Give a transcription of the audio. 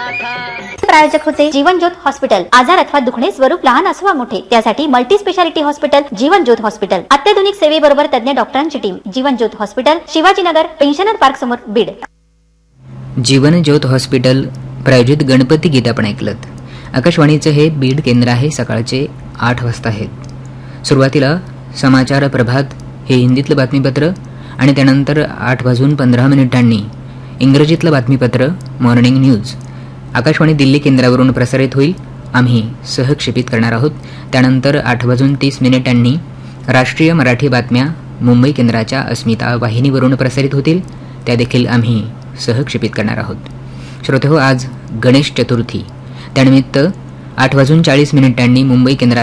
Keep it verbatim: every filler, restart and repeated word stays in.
प्रायोजक होते जीवन ज्योत हॉस्पिटल. आजार अथवा दुखणे स्वरूप लहान असो वा मोठे त्यासाठी मल्टी स्पेशालिटी हॉस्पिटल जीवन ज्योत हॉस्पिटल. अत्याधुनिक सेवेबरोबर तज्ञ डॉक्टरांची टीम. जीवन ज्योत हॉस्पिटल, शिवाजीनगर, पेन्शनर पार्क समोर, बीड. जीवन ज्योत हॉस्पिटल प्रायोजित गणपती गीत आपण ऐकलत. आकाशवाणीचे हे बीड केंद्र आहे. सकाळचे आठ वाजता आहेत. सुरुवातीला समाचार प्रभात हे हिंदीतलं बातमीपत्र आणि त्यानंतर आठ वाजून पंधरा मिनिटांनी इंग्रजीतलं बातमीपत्र मॉर्निंग न्यूज आकाशवाणी दिल्ली केंद्रावरून प्रसारित होईल. आम्ही सहक्षेपित करणार आहोत. त्यानंतर आठ वाजून तीस मिनिटांनी राष्ट्रीय मराठी बातम्या मुंबई केंद्राच्या अस्मिता वाहिनीवरून प्रसारित होतील. त्या देखील आम्ही सहक्षेपित करणार आहोत. श्रोते हो, आज गणेश चतुर्थी. त्यानिमित्त आठ वाजून चाळीस मिनिटांनी मुंबई केंद्राच्या